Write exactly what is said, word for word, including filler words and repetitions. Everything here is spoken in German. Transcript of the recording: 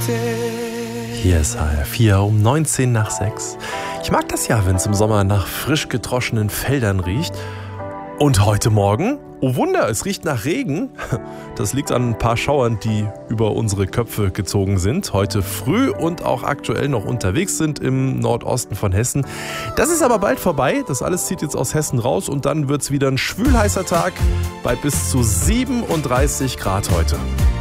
Hier ist H R vier um neunzehn nach sechs. Ich mag das ja, wenn es im Sommer nach frisch getroschenen Feldern riecht. Und heute Morgen, oh Wunder, es riecht nach Regen. Das liegt an ein paar Schauern, die über unsere Köpfe gezogen sind. Heute früh und auch aktuell noch unterwegs sind im Nordosten von Hessen. Das ist aber bald vorbei. Das alles zieht jetzt aus Hessen raus und dann wird es wieder ein schwülheißer Tag bei bis zu siebenunddreißig Grad heute.